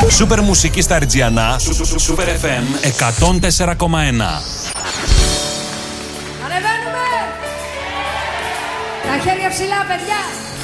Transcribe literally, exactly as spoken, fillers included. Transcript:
Σούπερ μουσική στα Ριτζιανά. Σούπερ εφ εμ εκατόν τέσσερα κόμμα ένα. Ανεβαίνουμε! Τα χέρια ψηλά, παιδιά!